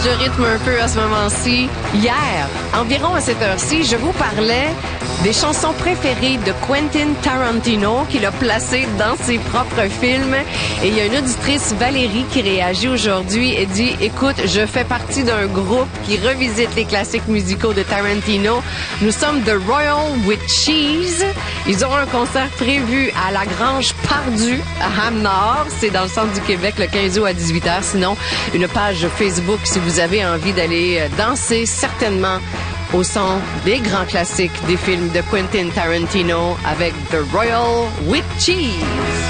de rythme un peu à ce moment-ci. Hier, environ à cette heure-ci, je vous parlais des chansons préférées de Quentin Tarantino qu'il a placées dans ses propres films. Et il y a une auditrice, Valérie, qui réagit aujourd'hui et dit « Écoute, je fais partie d'un groupe qui revisite les classiques musicaux de Tarantino. Nous sommes The Royal with Cheese. Ils auront un concert prévu à la Grange Pardue, à Ham-Nord. C'est dans le centre du Québec, le 15 août à 18h. Sinon, une page Facebook si vous avez envie d'aller danser, certainement au son des grands classiques des films de Quentin Tarantino avec The Royal with Cheese.